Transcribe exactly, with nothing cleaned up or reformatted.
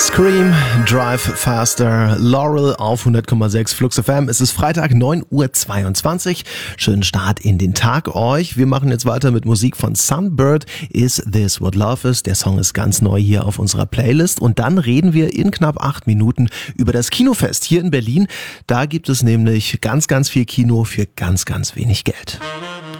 Scream, Drive Faster, Laurel auf hundert Komma sechs Flux F M. Es ist Freitag, neun Uhr zweiundzwanzig. Schönen Start in den Tag euch. Wir machen jetzt weiter mit Musik von Sunbird. Is This What Love Is? Der Song ist ganz neu hier auf unserer Playlist. Und dann reden wir in knapp acht Minuten über das Kinofest hier in Berlin. Da gibt es nämlich ganz, ganz viel Kino für ganz, ganz wenig Geld.